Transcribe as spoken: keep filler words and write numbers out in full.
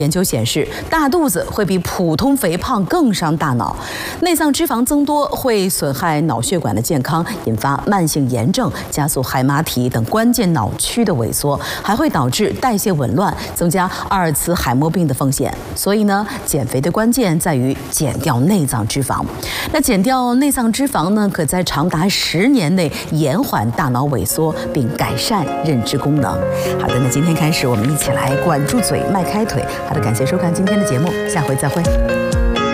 研究显示，大肚子会比普通肥胖更伤大脑，内脏脂肪增多会损害脑血管的健康，引发慢性炎症，加速海马体等关键脑区的萎缩，还会导致代谢紊乱，增加阿尔茨海默病的风险。所以呢，减肥的关键在于减掉内脏脂肪。那减掉内脏脂肪呢，可在长达十年内延缓大脑萎缩，并改善认知功能。好的，那今天开始，我们一起来管住嘴，迈开腿。好的，感谢收看今天的节目，下回再会。